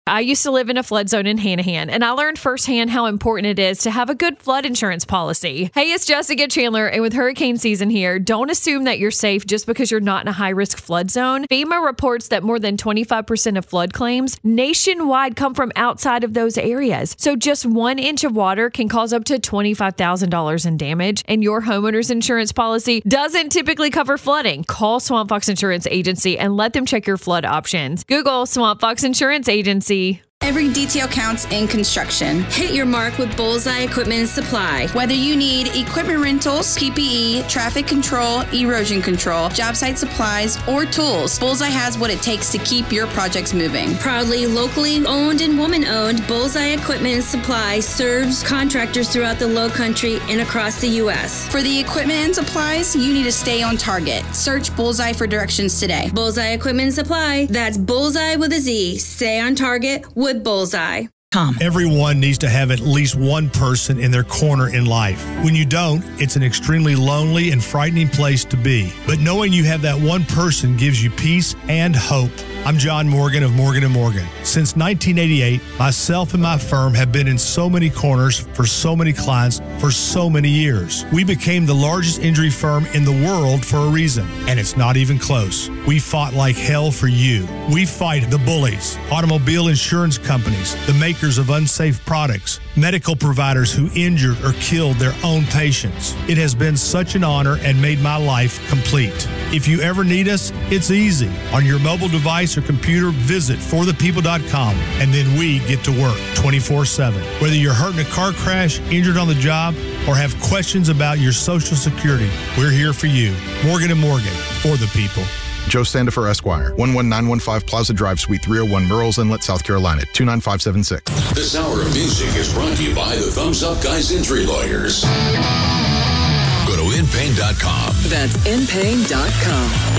I used to live in a flood zone in Hanahan, and I learned firsthand how important it is to have a good flood insurance policy. Hey, it's Jessica Chandler, and with hurricane season here, don't assume that you're safe just because you're not in a high-risk flood zone. FEMA reports that more than 25% of flood claims nationwide come from outside of those areas. So just 1 inch of water can cause up to $25,000 in damage, and your homeowner's insurance policy doesn't typically cover flooding. Call Swamp Fox Insurance Agency and let them check your flood options. Google Swamp Fox Insurance Agency. Every detail counts in construction. Hit your mark with Bullseye Equipment and Supply. Whether you need equipment rentals, PPE, traffic control, erosion control, job site supplies, or tools, Bullseye has what it takes to keep your projects moving. Proudly locally owned and woman-owned, Bullseye Equipment and Supply serves contractors throughout the Low Country and across the U.S. For the equipment and supplies, you need to stay on target. Search Bullseye for directions today. Bullseye Equipment and Supply. That's Bullseye with a Z. Stay on target with Bullseye. Everyone needs to have at least one person in their corner in life. When you don't, it's an extremely lonely and frightening place to be. But knowing you have that one person gives you peace and hope. I'm John Morgan of Morgan & Morgan. Since 1988, myself and my firm have been in so many corners for so many clients for so many years. We became the largest injury firm in the world for a reason, and it's not even close. We fought like hell for you. We fight the bullies, automobile insurance companies, the makers of unsafe products, medical providers who injured or killed their own patients. It has been such an honor and made my life complete. If you ever need us, it's easy. On your mobile device or computer, visit forthepeople.com, and then we get to work 24/7. Whether you're hurt in a car crash, injured on the job, or have questions about your Social Security, we're here for you. Morgan & Morgan, for the people. Joe Standifer, Esquire, 11915 Plaza Drive, Suite 301, Murrells Inlet, South Carolina, 29576. This hour of music is brought to you by the Thumbs Up Guys Injury Lawyers. Go to InPain.com. That's InPain.com.